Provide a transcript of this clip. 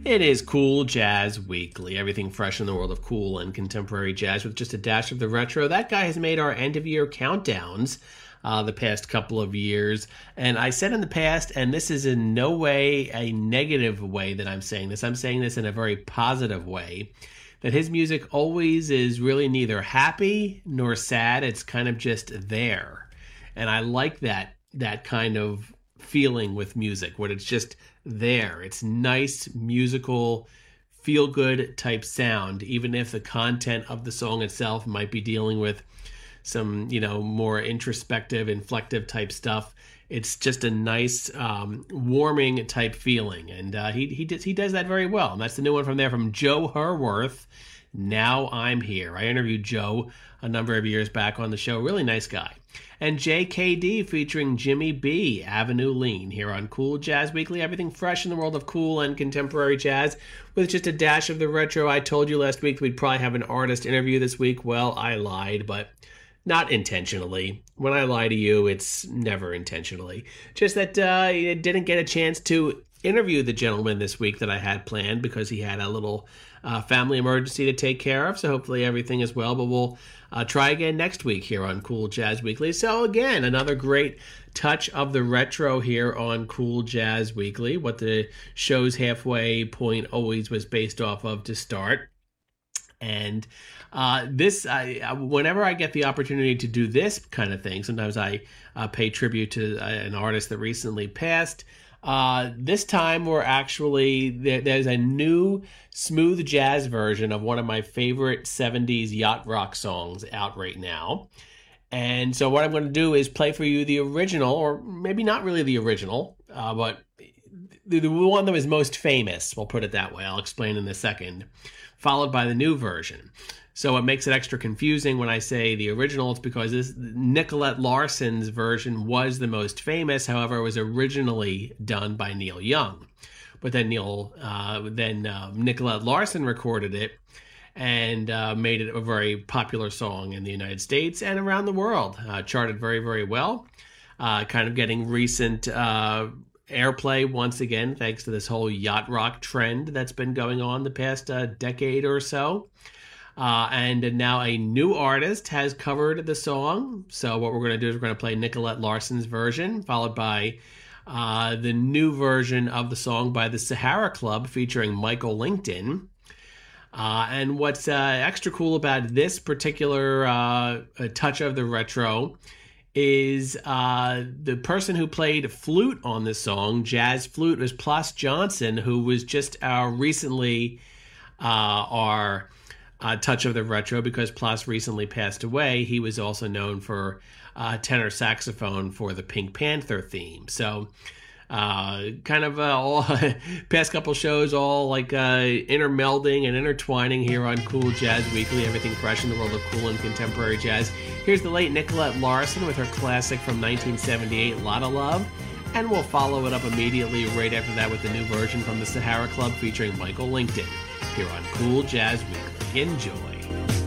It is Cool Jazz Weekly, everything fresh in the world of cool and contemporary jazz with just a dash of the retro. That guy has made our end-of-year countdowns the past couple of years. And I said in the past, and this is in no way a negative way that I'm saying this in a very positive way, that his music always is really neither happy nor sad. It's kind of just there. And I like that kind of feeling with music, when it's just there. It's nice, musical, feel-good type sound, even if the content of the song itself might be dealing with some, more introspective, inflective type stuff. It's just a nice, warming type feeling, and he does that very well. And that's the new one from Joe Herworth. Now I'm Here. I interviewed Joe a number of years back on the show. Really nice guy. And JKD featuring Jimmy B, Avenue Lean, here on Cool Jazz Weekly. Everything fresh in the world of cool and contemporary jazz with just a dash of the retro. I told you last week we'd probably have an artist interview this week. Well, I lied, but not intentionally. When I lie to you, it's never intentionally. Just that I didn't get a chance to interview the gentleman this week that I had planned because he had a little family emergency to take care of. So hopefully everything is well, but we'll try again next week here on Cool Jazz Weekly. So again, another great touch of the retro here on Cool Jazz Weekly, what the show's halfway point always was based off of to start. And whenever I get the opportunity to do this kind of thing, sometimes I pay tribute to an artist that recently passed. This time we're actually, there's a new smooth jazz version of one of my favorite 70s yacht rock songs out right now. And so what I'm going to do is play for you the original, or maybe not really the original, but the one that was most famous, we'll put it that way. I'll explain in a second, followed by the new version. So it makes it extra confusing when I say the original. It's because Nicolette Larson's version was the most famous. However, it was originally done by Neil Young. But then Nicolette Larson recorded it and made it a very popular song in the United States and around the world. Charted very, very well. Kind of getting recent airplay once again, thanks to this whole yacht rock trend that's been going on the past decade or so. And now a new artist has covered the song. So what we're going to do is we're going to play Nicolette Larson's version, followed by the new version of the song by the Sahara Club featuring Michael Lington. And what's extra cool about this particular touch of the retro is the person who played flute on this song, jazz flute, was Plas Johnson, who was just recently our touch of the retro because Plas recently passed away. He was also known for tenor saxophone for the Pink Panther theme. So kind of all past couple shows all like intermelding and intertwining here on Cool Jazz Weekly, everything fresh in the world of cool and contemporary jazz. Here's the late Nicolette Larson with her classic from 1978, Lotta Love, and we'll follow it up immediately right after that with the new version from the Sahara Club featuring Michael Lington here on Cool Jazz Weekly. Enjoy.